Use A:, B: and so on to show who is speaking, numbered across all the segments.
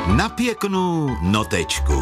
A: Na pěknou notečku.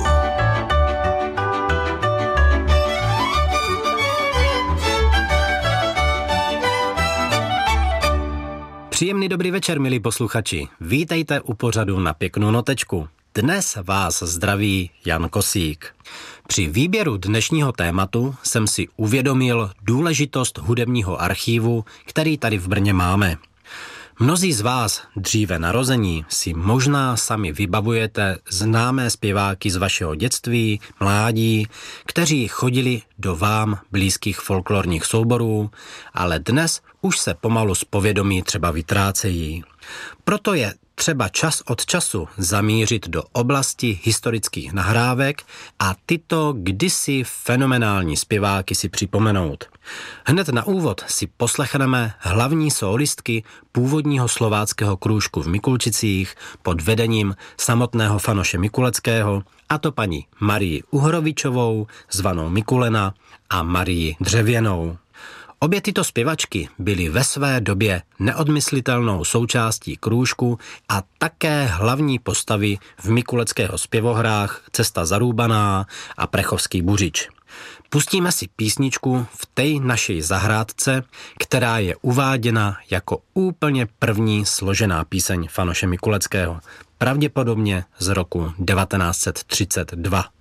B: Příjemný dobrý večer, milí posluchači. Vítejte u pořadu Na pěknou notečku. Dnes vás zdraví Jan Kosík. Při výběru dnešního tématu jsem si uvědomil důležitost hudebního archívu, který tady v Brně máme. Mnozí z vás dříve narození si možná sami vybavujete známé zpěváky z vašeho dětství, mládí, kteří chodili do vám blízkých folklorních souborů, ale dnes už se pomalu z povědomí třeba vytrácejí. Proto je třeba čas od času zamířit do oblasti historických nahrávek a tyto kdysi fenomenální zpěváky si připomenout. Hned na úvod si poslechneme hlavní sólistky původního slováckého krůžku v Mikulčicích pod vedením samotného Fanoše Mikuleckého, a to paní Marii Uhrovičovou, zvanou Mikulena, a Marii Dřevěnou. Obě tyto zpěvačky byly ve své době neodmyslitelnou součástí krůžku a také hlavní postavy v Mikuleckého zpěvohrách Cesta zarúbaná a Prechovský buřič. Pustíme si písničku v té naší zahrádce, která je uváděna jako úplně první složená píseň Fanoše Mikuleckého, pravděpodobně z roku 1932.